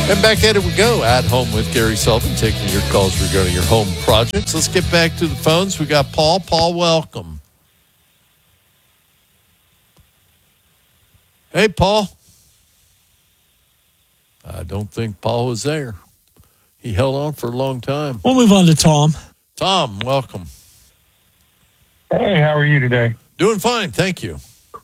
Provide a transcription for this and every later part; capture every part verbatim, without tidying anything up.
And back at it we go, At Home with Gary Sullivan, taking your calls regarding your home projects. Let's get back to the phones. We got Paul. Paul, welcome. Hey, Paul. I don't think Paul was there. He held on for a long time. We'll move on to Tom. Tom, welcome. Hey, how are you today? Doing fine, thank you.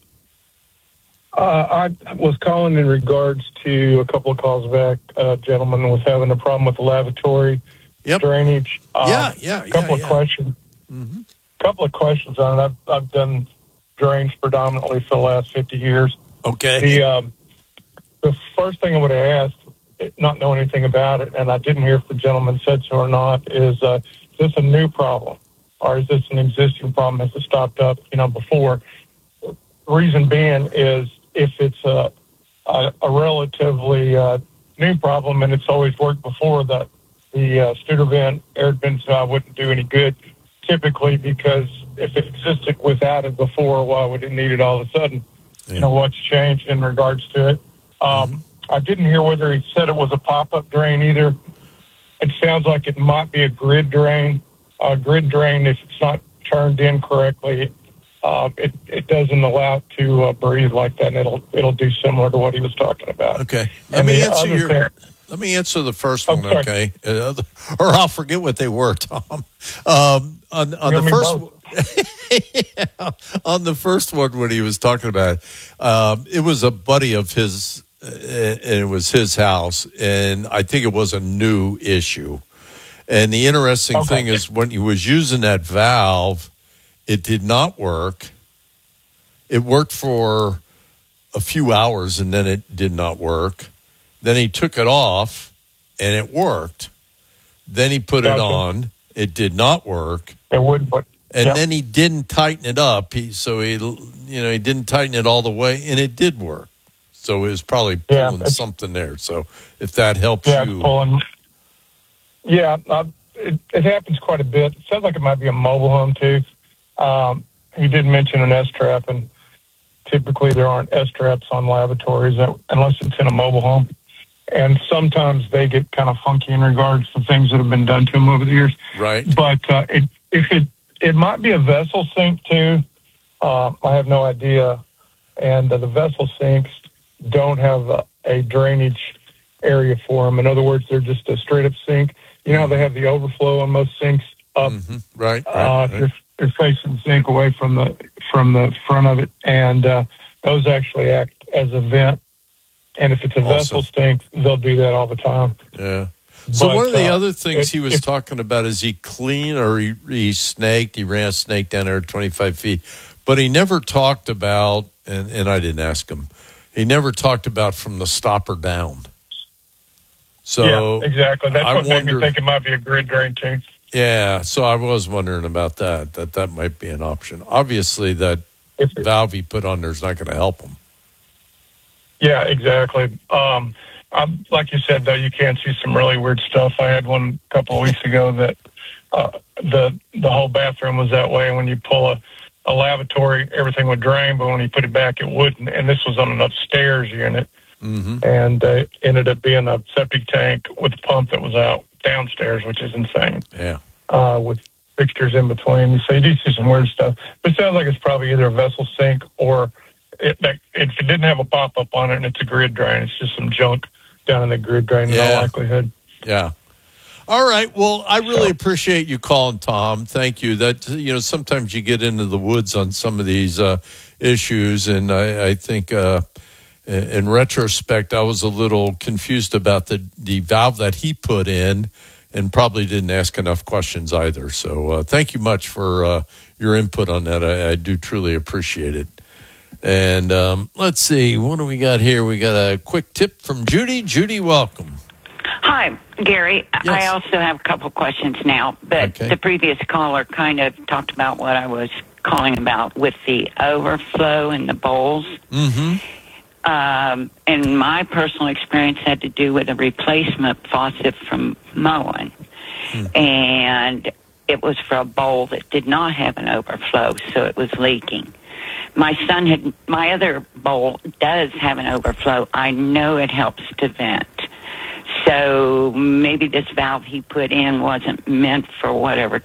Uh, I was calling in regards to a couple of calls back. A gentleman was having a problem with the lavatory yep. drainage. Uh, yeah, yeah, A couple yeah, of yeah. questions. Mm-hmm. couple of questions on it. I've, I've done drains predominantly for the last fifty years. Okay. The um, the first thing I would have asked, not knowing anything about it, and I didn't hear if the gentleman said so or not, is uh, is this a new problem, or is this an existing problem? Has it stopped up, you know, before? The reason being is if it's a a, a relatively uh, new problem and it's always worked before, that the uh, Studer vent, air vent valve wouldn't do any good typically, because if it existed without it before, why would it need it all of a sudden? Yeah. You know, what's changed in regards to it? Um, mm-hmm. I didn't hear whether he said it was a pop-up drain either. It sounds like it might be a grid drain. A grid drain, if it's not turned in correctly, uh, it, it doesn't allow it to uh, breathe like that, and it'll it'll do similar to what he was talking about. Okay. Let and me answer your... Thing, Let me answer the first one, oh, okay? Uh, or I'll forget what they were, Tom. Um, on on the first yeah, on the first one, when he was talking about it, um, it was a buddy of his, uh, and it was his house, and I think it was a new issue. And the interesting okay. thing is, when he was using that valve, it did not work. It worked for a few hours, and then it did not work. Then he took it off, and it worked. Then he put gotcha. it on. It did not work. It would, but and yep. then he didn't tighten it up. He so he you know he didn't tighten it all the way, and it did work. So it was probably pulling yeah, something there. So if that helps yeah, you, pulling. Yeah, uh, it, it happens quite a bit. It sounds like it might be a mobile home too. Um, he did mention an S-trap, and typically there aren't S-traps on lavatories unless it's in a mobile home. And sometimes they get kind of funky in regards to things that have been done to them over the years. Right. But uh, it, if it it might be a vessel sink too. Uh, I have no idea. And uh, the vessel sinks don't have a, a drainage area for them. In other words, they're just a straight up sink. You know how they have the overflow on most sinks up. Mm-hmm. Right. right, uh, right. They're, they're facing the sink away from the from the front of it, and uh, those actually act as a vent. And if it's a awesome. vessel sink, they'll do that all the time. Yeah. So but, one of the uh, other things it, he was it, talking about is he cleaned or he, he snaked. He ran a snake down there at twenty-five feet. But he never talked about, and, and I didn't ask him, he never talked about from the stopper down. So yeah, exactly. That's I what wonder, made me think it might be a grid drain too. Yeah, so I was wondering about that, that that might be an option. Obviously, that it, valve he put on there is not going to help him. Yeah, exactly. Um, I'm, like you said, though, you can see some really weird stuff. I had one a couple of weeks ago that uh, the the whole bathroom was that way. When you pull a, a lavatory, everything would drain, but when you put it back, it wouldn't. And this was on an upstairs unit, mm-hmm. and uh, it ended up being a septic tank with a pump that was out downstairs, which is insane. Yeah, uh, with fixtures in between. So you do see some weird stuff. But it sounds like it's probably either a vessel sink or it, if it didn't have a pop-up on it and it's a grid drain, it's just some junk down in the grid drain in yeah. all likelihood. Yeah. All right. Well, I really so, appreciate you calling, Tom. Thank you. That, you know, sometimes you get into the woods on some of these uh, issues, and I, I think uh, in retrospect, I was a little confused about the, the valve that he put in and probably didn't ask enough questions either. So uh, thank you much for uh, your input on that. I, I do truly appreciate it. And um, let's see, what do we got here? We got a quick tip from Judy. Judy, welcome. Hi, Gary. Yes. I also have a couple questions now, but okay. the previous caller kind of talked about what I was calling about with the overflow in the bowls. Mm-hmm. Um, and my personal experience had to do with a replacement faucet from mowing. Hmm. And it was for a bowl that did not have an overflow, so it was leaking. My son had, my other bowl does have an overflow. I know it helps to vent. So maybe this valve he put in wasn't meant for whatever